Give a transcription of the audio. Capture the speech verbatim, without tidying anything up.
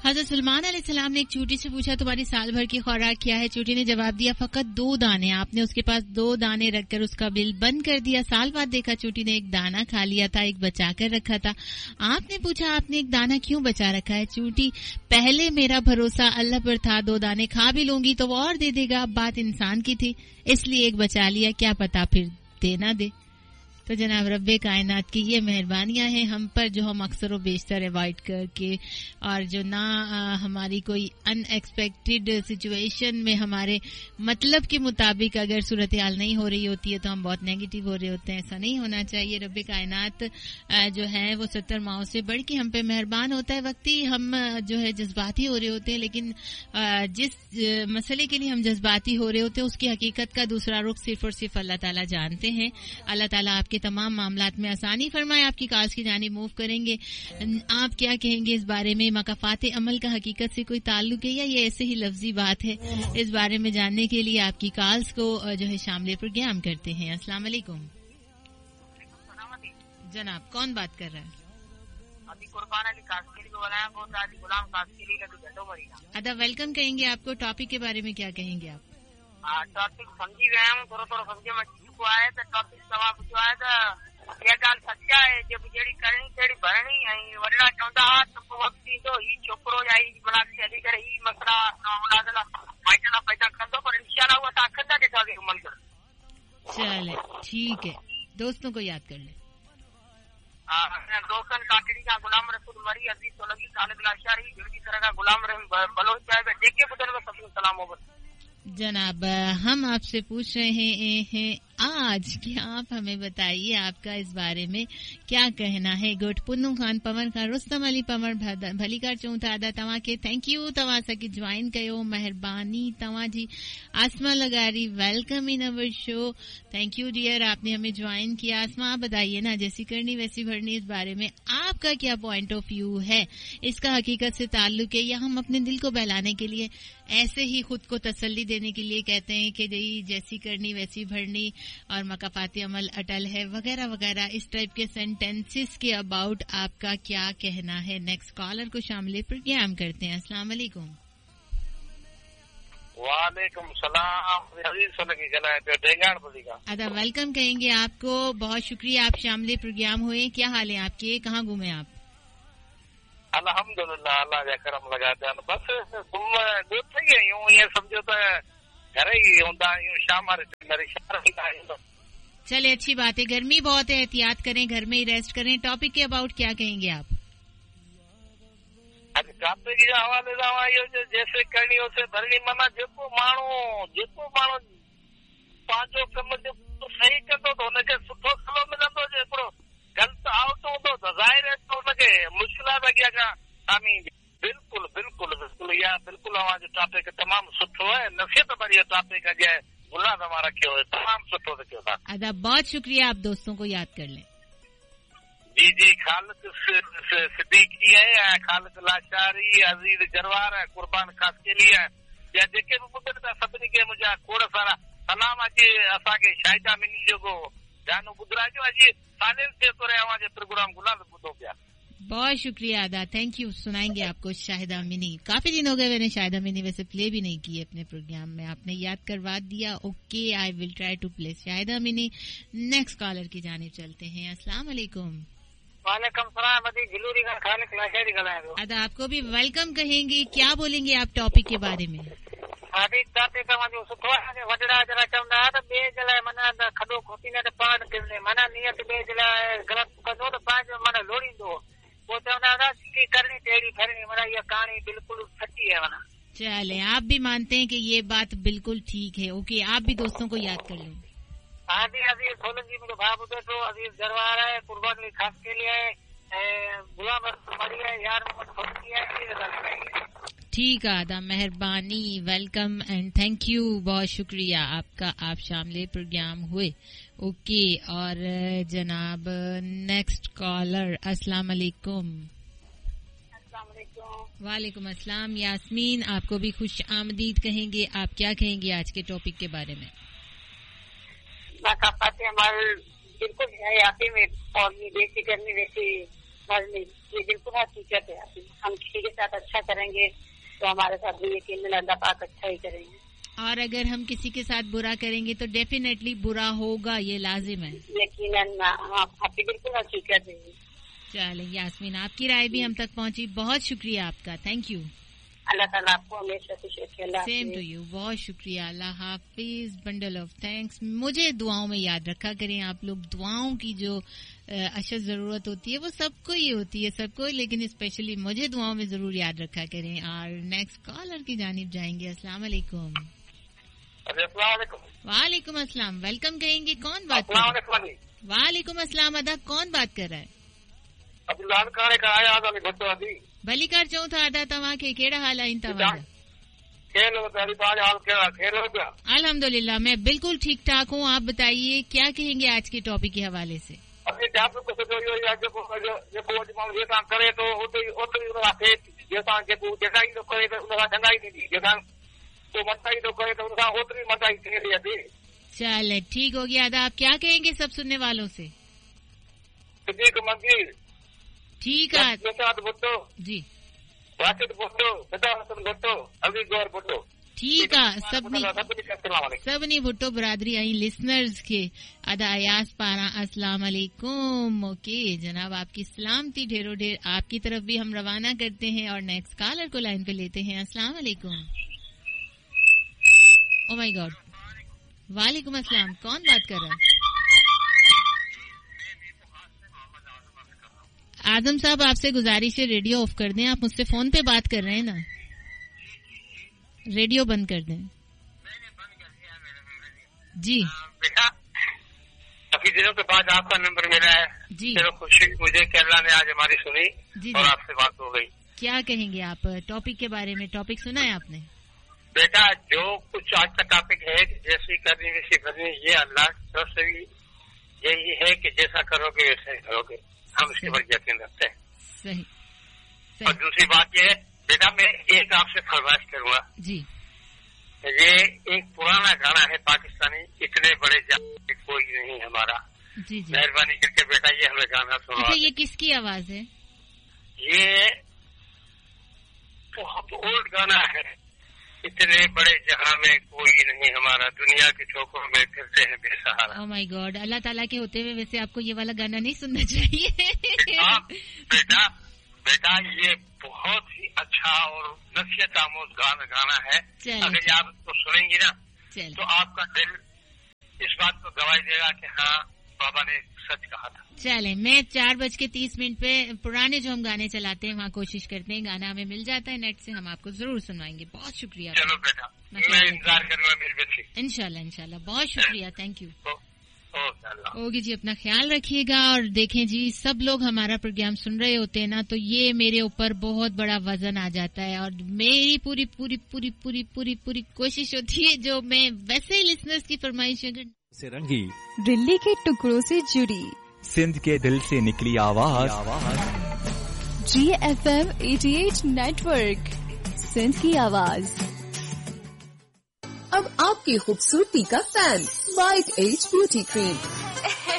हज़रत सलमान अलैहिस्सलाम ने एक चूटी से पूछा तुम्हारी साल भर की खुराक क्या है? चूटी ने जवाब दिया फकत दो दाने। आपने उसके पास दो दाने रखकर उसका बिल बंद कर दिया। साल बाद देखा चूटी ने एक दाना खा लिया था, एक बचा कर रखा था। आपने पूछा आपने एक दाना क्यों बचा रखा है? चूटी पहले मेरा भरोसा अल्लाह पर था, दो दाने खा भी लूंगी तो वो और दे देगा। अब बात इंसान की थी इसलिए एक बचा लिया, क्या पता फिर देना दे। तो जनाब रब्बे कायनात की ये मेहरबानियां हैं हम पर जो हम अक्सर व बेशतर अवॉइड करके और जो ना आ, हमारी कोई अनएक्सपेक्टेड सिचुएशन में हमारे मतलब के मुताबिक अगर सूरत हाल नहीं हो रही होती है तो हम बहुत नेगेटिव हो रहे होते हैं। ऐसा नहीं होना चाहिए। रब्बे कायनात आ, जो है वो सत्तर माओं से बढ़ के हम पे मेहरबान होता है। वक्ती हम आ, जो है जज्बाती हो रहे होते हैं, लेकिन आ, जिस आ, मसले के लिए हम जज्बाती हो रहे होते हैं उसकी हकीकत का दूसरा रुख सिर्फ और सिर्फ अल्लाह ताला जानते हैं। अल्लाह ताला आपके तमाम मामलात में आसानी फरमाए। आपकी काज की जानिब मूव करेंगे। आप क्या कहेंगे इस बारे में? मकाफाते अमल का हकीकत से कोई ताल्लुक है या ये ऐसे ही लफ्जी बात है? इस बारे में जानने के लिए आपकी कॉल्स को जो है शामिल प्रोग्राम करते हैं। अस्सलाम वालेकुम जनाब, कौन बात कर रहा है? अदा वेलकम कहेंगे आपको। टॉपिक के बारे में क्या कहेंगे आप? टॉपिक समझी गया हूँ, थोड़ा थोड़ा समझे में को आया था। टॉपिक सवाल जो आया था ये गाल सच्चा है जब जड़ी करनी तेरी भरनी है वडा चौंदा तो वक्त तो ही छोकरो या ही बना के अधिक करे ही मसला ना ना फाइटला पैदा कर दो पर इंशाल्लाह वो ताकत के साथ अमल कर। चले ठीक है, दोस्तों को याद कर ले। हां दोस्तन काकड़ी का गुलाम रसूल मरी अजीज तो लगी खालिद लाशारी जिनकी तरह का गुलाम रहीम बलोच साहब देखे बदल में सबको सलाम हो। जनाब हम आपसे पूछ रहे हैं आज कि आप हमें बताइए आपका इस बारे में क्या कहना है। गुड पुन्नू खान पवन खान रुस्तम अली पवन भलीकार चऊं था अदा तव्हां खे थैंक यू तव्हां असांखे ज्वाइन कयो, मेहरबानी तव्हां जी। आसमा लगारी welcome in our show, thank you dear, आपने हमें ज्वाइन किया। आसमा आप बताइए ना, जैसी करनी वैसी भरनी, इस बारे में आपका क्या पॉइंट ऑफ व्यू है? इसका हकीकत से ताल्लुक है या हम अपने दिल को बहलाने के लिए ऐसे ही खुद को तसल्ली देने के लिए कहते हैं कि जैसी करनी वैसी भरनी और मकाफाती अमल अटल है वगैरह वगैरह? इस टाइप के सेंटेंसेस के अबाउट आपका क्या कहना है? नेक्स्ट कॉलर को शामिल प्रोग्राम करते हैं। अस्सलाम वालेकुम। वालेकुम सलाम। अदा वेलकम कहेंगे आपको, बहुत शुक्रिया आप शामिल प्रोग्राम हुए। क्या हाल है आपके, कहाँ घूमे आप? अल्हम्दुलिल्लाह अल्लाह जा करम लगा दे। बस तुम दूर थी यूं ये समझो तो घर ही होता यूं शाम चले अच्छी बात है। गर्मी बहुत है, एहतियात करें, घर में ही रेस्ट करें। टॉपिक के अबाउट क्या कहेंगे आप? टॉपिक जे हवाले सां जैसे करनी उसे भरनी, माना जेको माण्हू जेको माण्हू पंहिंजो कम जेको सही कंदो त हुनखे सुठो सलो मिलंदो। जेको गलत आउट हूंदो त ज़ाहिर है तो हुनखे मुश्किलात अॻियां खां साम्हूं ईंदी। बिल्कुलु बिल्कुलु बिल्कुलु इहा बिल्कुलु अवांजो टॉपिक तमामु सुठो है, नसीहत भरी टॉपिक अॼु मुला तव्हां रखियो है, तमामु सुठो रखियो था। अदा बहुत शुक्रिया, आप दोस्तों को याद कर लें। जी जी खालिद सिद्दीकी है, खालिद लाशारी, अजीज जरवार है, कुर्बान कासकेली है, या जेके बि ॿुधनि था सभिनी खे मुंहिंजा खोड़ सारा सलाम। अॼु असांखे शाहिदा मिनी जेको गानो ॿुधाइजो अॼु सालिल थिए थो रहे अवांजो प्रोग्राम गुलाम ॿुधो पिया। बहुत शुक्रिया अदा, थैंक यू। सुनाएंगे आपको शाहिदा मिनी। काफी दिन हो गए मैंने शाहिदा मिनी वैसे प्ले भी नहीं की अपने प्रोग्राम में, आपने याद करवा दिया। Okay I will try to play Shahida mini. Next collar की जानिब चलते हैं। अस्सलाम वालेकुम। वालेकुम सलाम। जिलूरी का खालिद लाशारी ॻाल्हायां। अदा आपको भी वेलकम कहेंगे। क्या बोलेंगे आप टॉपिक के बारे में? टॉपिक तव्हांजो सुठो आहे। वॾड़ा जरा चवंदा त ॿिए जे लाइ माना खॾो खोटींदे त पाण किरने, माना नियत ॿिए जे लाइ ग़लति कंदो त पंहिंजो माना लोड़ींदो। वो चवंदा कि करनी टेढ़ी भरनी, माना ये कहानी बिल्कुल सच्ची है। माना चले आप भी मानते हैं कि ये बात बिल्कुल ठीक है। ओके आप भी दोस्तों को याद कर लें। हाँ जी अजीज सोलन जी मुझे भाव बुधे तो अजीज जरवार है, कुर्बान अली खास के लिए गुलाम मरी है, यार मोहम्मद है। ठीक है आदा, मेहरबानी, वेलकम एंड थैंक यू, बहुत शुक्रिया आपका, आप शामिल प्रोग्राम हुए। ओके और जनाब नेक्स्ट कॉलर। अस्सलाम वालेकुम। वालेकुम अस्सलाम। यास्मीन आपको भी खुश आमदीद कहेंगे। आप क्या कहेंगे आज के टॉपिक के बारे में? बिल्कुल में और ये बेसी करनी वैसी भरनी, ये बिल्कुल हकीकत है। हम किसी के साथ अच्छा करेंगे तो हमारे साथ भी यकीन अल्लाह पाक अच्छा ही करेंगे, और अगर हम किसी के साथ बुरा करेंगे तो डेफिनेटली बुरा होगा, ये लाजिम है। यकीनन आपकी बिल्कुल हकीकत है। चले यास्मीन, आपकी राय भी हम तक पहुंची, बहुत शुक्रिया आपका, थैंक यू। अल्लाह ताला आपको हमेशा खुश रखे। सेम टू यू, बहुत शुक्रिया, अल्लाह हाफिज, बंडल ऑफ थैंक्स। मुझे दुआओं में याद रखा करें आप लोग, दुआओं की जो अशद जरूरत होती है वो सबको ही होती है, सबको, लेकिन स्पेशली मुझे दुआओं में जरूर याद रखा करें। और नेक्स्ट कॉलर की जानिब जाएंगे। अस्सलाम वालेकुम। वालेकुम अस्सलाम, वेलकम कहेंगे, कौन बात कर रहा है? वालेकुम अस्सलाम, अदा कौन बात कर रहा है? भलीकार चऊं था अदा, तव्हां खे कहिड़ा हाल आहिनि तव्हां जा? अल्हम्दुलिल्लाह, मैं बिल्कुल ठीक ठाक हूँ। आप बताइए क्या कहेंगे आज के टॉपिक के हवाले से? अपने टॉपिक को करे तो चले ठीक हो गया अदा, आप क्या कहेंगे सब सुनने वालों से? ठीक है जी, ठीक है। सभनी सभनी भुट्टो बिरादरी आई लिसनर्स के अदा अयास पारा अस्सलाम वालेकुम। ओके जनाब, आपकी सलामती ढेरों ढेर आपकी तरफ भी हम रवाना करते हैं और नेक्स्ट कॉलर को लाइन पे लेते हैं। अस्सलाम वालेकुम। ओ माय गॉड, वालेकुम अस्सलाम, कौन बात कर रहा है? आजम साहब, आपसे गुजारिश है रेडियो ऑफ कर दें, आप मुझसे फोन पे बात कर रहे हैं ना, रेडियो बंद कर दें। जी बेटा, काफी दिनों के बाद आपका नंबर मिला है जी, चलो खुशी मुझे कि अल्लाह ने आज हमारी सुनी जी, और आपसे बात हो गई। क्या कहेंगे आप टॉपिक के बारे में? टॉपिक सुना है आपने? बेटा, जो कुछ आज का टॉपिक है कि जैसी करनी वैसी करनी, ये अल्लाह की तरफ से भी यही है कि जैसा करोगे वैसा ही करोगे, हम इसके पर यकीन रखते हैं। सही, सही। और दूसरी बात ये है बेटा, मैं एक आपसे फरमाइश करूंगा जी, ये एक पुराना गाना है पाकिस्तानी, इतने बड़े जान कोई नहीं हमारा, जी जी, मेहरबानी करके बेटा ये हमें गाना सुना। अच्छा, ये किसकी आवाज है? ये बहुत ओल्ड गाना है। इतने बड़े जहां में कोई नहीं हमारा, दुनिया के चौकों में फिरते हैं बेसहारा। ओह माय गॉड, अल्लाह ताला के होते हुए वैसे आपको ये वाला गाना नहीं सुनना चाहिए। बेटा बेटा बेटा ये बहुत ही अच्छा और नसीहत आमोज गाना गाना है। अगर आप उसको सुनेंगी ना तो आपका दिल इस बात को गवाही देगा कि हाँ बाबा ने सच कहा था। चले, मैं चार बज के तीस मिनट पे पुराने जो हम गाने चलाते हैं वहाँ कोशिश करते हैं, गाना हमें मिल जाता है नेट से, हम आपको जरूर सुनवाएंगे। बहुत शुक्रिया। चलो बेटा, मैं इंतजार करूंगा मेरी बेटी। इंशाल्लाह इंशाल्लाह, बहुत शुक्रिया, थैंक यू। ओके जी, अपना ख्याल रखिएगा। और देखें जी, सब लोग हमारा प्रोग्राम सुन रहे होते हैं ना, तो ये मेरे ऊपर बहुत बड़ा वजन आ जाता है और मेरी पूरी पूरी पूरी पूरी पूरी पूरी कोशिश होती है, जो मैं वैसे ही लिसनर्स की फरमाइश से रंगी, दिल्ली के टुकड़ों से जुड़ी, सिंध के दिल से निकली आवाज, जी एफ एम अठासी नेटवर्क, सिंध की आवाज। अब आपकी खूबसूरती का fan, white as beauty cream,